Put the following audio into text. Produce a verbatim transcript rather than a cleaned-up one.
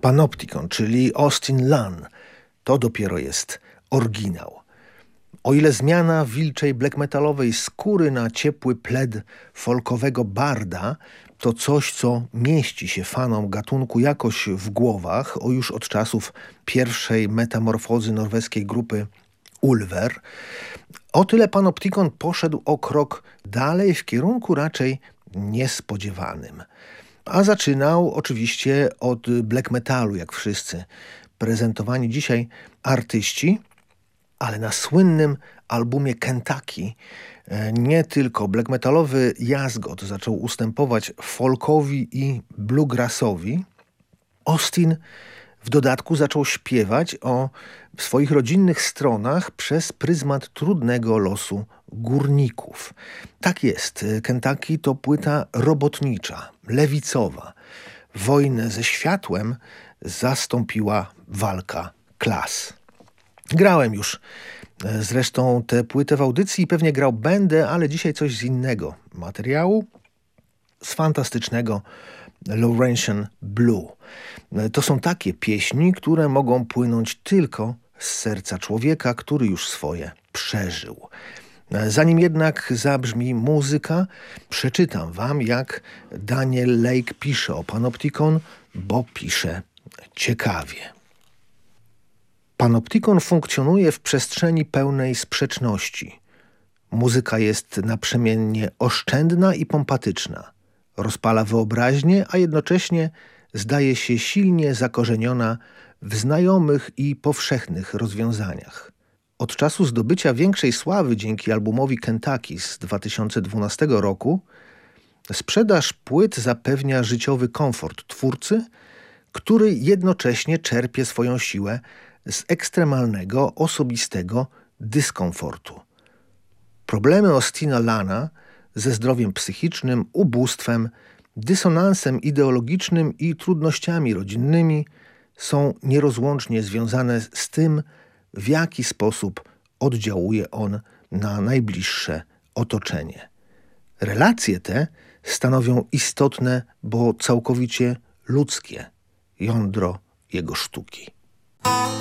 Panopticon, czyli Austin Lunn, to dopiero jest oryginał. O ile zmiana wilczej black metalowej skóry na ciepły pled folkowego barda to coś, co mieści się fanom gatunku jakoś w głowach, o już od czasów pierwszej metamorfozy norweskiej grupy Ulver, o tyle Panopticon poszedł o krok dalej w kierunku raczej niespodziewanym. A zaczynał oczywiście od black metalu, jak wszyscy prezentowani dzisiaj artyści, ale na słynnym albumie Kentucky nie tylko black metalowy jazgot zaczął ustępować folkowi i bluegrassowi. Austin w dodatku zaczął śpiewać o swoich rodzinnych stronach przez pryzmat trudnego losu górników. Tak jest, Kentucky to płyta robotnicza, lewicowa. Wojnę ze światłem zastąpiła walka klas. Grałem już zresztą tę płytę w audycji i pewnie grał będę, ale dzisiaj coś z innego materiału, z fantastycznego Laurentian Blue. To są takie pieśni, które mogą płynąć tylko z serca człowieka, który już swoje przeżył. Zanim jednak zabrzmi muzyka, przeczytam wam, jak Daniel Lake pisze o Panopticon, bo pisze ciekawie. Panopticon funkcjonuje w przestrzeni pełnej sprzeczności. Muzyka jest naprzemiennie oszczędna i pompatyczna. Rozpala wyobraźnię, a jednocześnie zdaje się silnie zakorzeniona w znajomych i powszechnych rozwiązaniach. Od czasu zdobycia większej sławy dzięki albumowi Kentucky z dwa tysiące dwunastego roku sprzedaż płyt zapewnia życiowy komfort twórcy, który jednocześnie czerpie swoją siłę z ekstremalnego, osobistego dyskomfortu. Problemy Austina Lunna ze zdrowiem psychicznym, ubóstwem, dysonansem ideologicznym i trudnościami rodzinnymi są nierozłącznie związane z tym, w jaki sposób oddziałuje on na najbliższe otoczenie. Relacje te stanowią istotne, bo całkowicie ludzkie jądro jego sztuki.